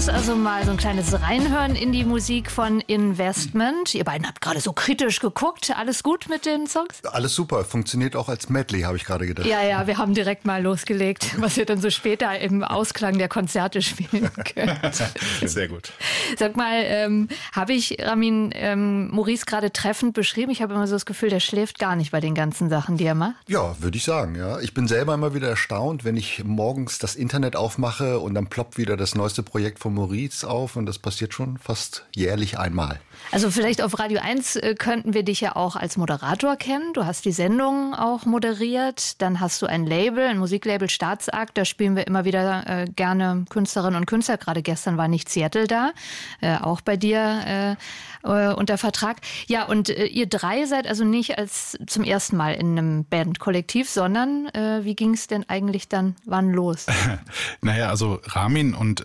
Schluss also mal so ein kleines Reinhören in die Musik von Investment. Ihr beiden habt gerade so kritisch geguckt. Alles gut mit den Songs? Alles super. Funktioniert auch als Medley, habe ich gerade gedacht. Ja, wir haben direkt mal losgelegt, was ihr dann so später im Ausklang der Konzerte spielen könnt. Sehr gut. Sag mal, habe ich Ramin Maurice gerade treffend beschrieben? Ich habe immer so das Gefühl, der schläft gar nicht bei den ganzen Sachen, die er macht. Ja, würde ich sagen, ja. Ich bin selber immer wieder erstaunt, wenn ich morgens das Internet aufmache und dann ploppt wieder das neueste Projekt von Maurice auf und das passiert schon fast jährlich einmal. Also vielleicht auf Radio 1 könnten wir dich ja auch als Moderator kennen. Du hast die Sendung auch moderiert. Dann hast du ein Label, ein Musiklabel Staatsakt. Da spielen wir immer wieder gerne Künstlerinnen und Künstler. Gerade gestern war nicht Seattle da, auch bei dir unter Vertrag. Ja, und ihr drei seid also nicht als zum ersten Mal in einem Bandkollektiv, sondern wie ging es denn eigentlich dann wann los? Naja, also Ramin und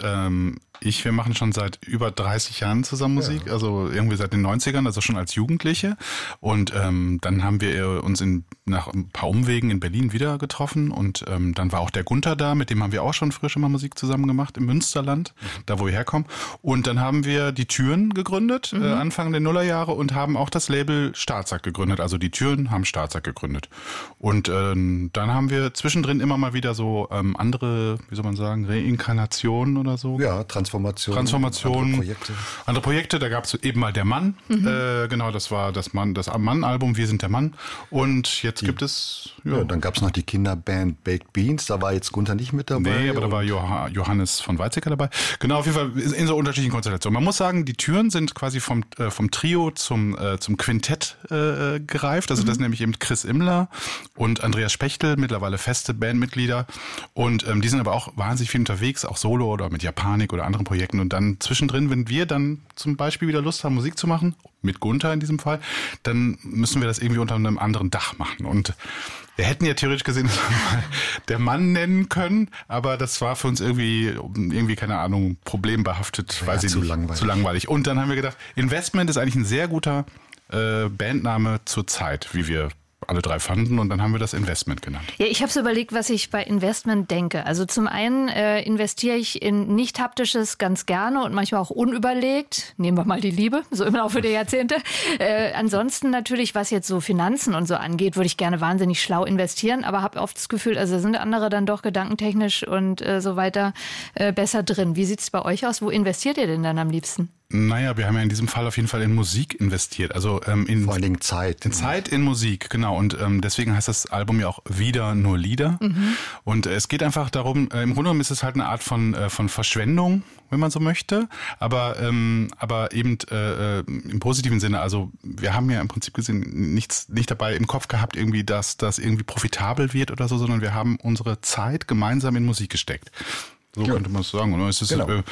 wir machen schon seit über 30 Jahren zusammen Musik, also irgendwie seit den 90ern, also schon als Jugendliche. Und dann haben wir uns nach ein paar Umwegen in Berlin wieder getroffen und dann war auch der Gunther da, mit dem haben wir auch schon früher schon mal Musik zusammen gemacht im Münsterland, da wo wir herkommen. Und dann haben wir die Türen gegründet, Anfang der Nullerjahre und haben auch das Label Staatsakt gegründet. Also die Türen haben Staatsakt gegründet. Und dann haben wir zwischendrin immer mal wieder so andere, wie soll man sagen, Reinkarnationen oder so. Ja, Transformation, andere Projekte, da gab es eben mal Der Mann, genau, das war das Mann-Album, Wir sind der Mann. Und jetzt gibt es... Ja, dann gab es noch die Kinderband Baked Beans, da war jetzt Gunther nicht mit dabei. Nee, aber da war Johannes von Weizsäcker dabei. Genau, auf jeden Fall in so unterschiedlichen Konstellationen. Man muss sagen, die Türen sind quasi vom Trio zum Quintett gereift. Also das sind nämlich eben Chris Immler und Andreas Spechtel, mittlerweile feste Bandmitglieder. Und die sind aber auch wahnsinnig viel unterwegs, auch solo oder mit Japanik oder anderen Projekten. Und dann zwischendrin, wenn wir dann zum Beispiel wieder Lust haben, Musik zu machen, mit Gunther in diesem Fall, dann müssen wir das irgendwie unter einem anderen Dach machen. Und wir hätten ja theoretisch gesehen, dass wir mal Der Mann nennen können, aber das war für uns irgendwie keine Ahnung, problembehaftet, ja, weiß ich nicht, zu langweilig. Und dann haben wir gedacht, Investment ist eigentlich ein sehr guter Bandname zur Zeit, wie wir alle drei fanden, und dann haben wir das Investment genannt. Ja, ich habe so überlegt, was ich bei Investment denke. Also zum einen investiere ich in nicht haptisches ganz gerne und manchmal auch unüberlegt. Nehmen wir mal die Liebe, so im Laufe der Jahrzehnte. Ansonsten natürlich, was jetzt so Finanzen und so angeht, würde ich gerne wahnsinnig schlau investieren, aber habe oft das Gefühl, also sind andere dann doch gedankentechnisch und so weiter besser drin. Wie sieht's bei euch aus? Wo investiert ihr denn dann am liebsten? Naja, wir haben ja in diesem Fall auf jeden Fall in Musik investiert. Also vor allen Dingen Zeit. In Zeit, in Musik, genau. Und deswegen heißt das Album ja auch Wieder nur Lieder. Und es geht einfach darum, im Grunde genommen ist es halt eine Art von Verschwendung, wenn man so möchte. Aber eben im positiven Sinne. Also wir haben ja im Prinzip gesehen nicht dabei im Kopf gehabt, irgendwie, dass das irgendwie profitabel wird oder so, sondern wir haben unsere Zeit gemeinsam in Musik gesteckt. So könnte man es sagen. Oder ist es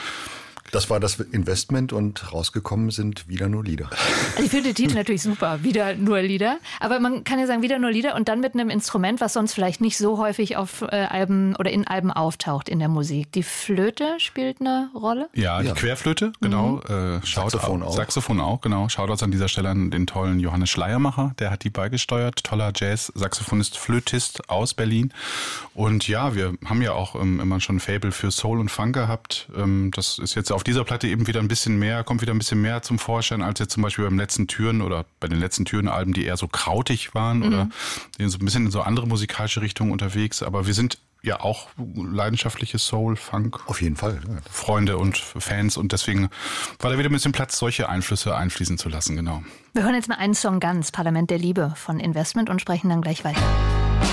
das war das Investment und rausgekommen sind Wieder nur Lieder. Also ich finde den Titel natürlich super, Wieder nur Lieder. Aber man kann ja sagen, Wieder nur Lieder und dann mit einem Instrument, was sonst vielleicht nicht so häufig auf Alben oder in Alben auftaucht in der Musik. Die Flöte spielt eine Rolle? Ja, die Querflöte, genau. Saxophon auch, genau. Shoutouts an dieser Stelle an den tollen Johannes Schleiermacher, der hat die beigesteuert. Toller Jazz-Saxophonist, Flötist aus Berlin. Und ja, wir haben ja auch immer schon ein Faible für Soul und Funk gehabt. Das ist jetzt auf dieser Platte eben wieder kommt wieder ein bisschen mehr zum Vorschein, als jetzt zum Beispiel beim letzten Türen oder bei den letzten Türen-Alben, die eher so krautig waren oder so ein bisschen in so andere musikalische Richtungen unterwegs. Aber wir sind ja auch leidenschaftliche Soul, Funk. Auf jeden Fall. Ja. Freunde und Fans, und deswegen war da wieder ein bisschen Platz, solche Einflüsse einfließen zu lassen, genau. Wir hören jetzt mal einen Song ganz, Parlament der Liebe von Investment, und sprechen dann gleich weiter.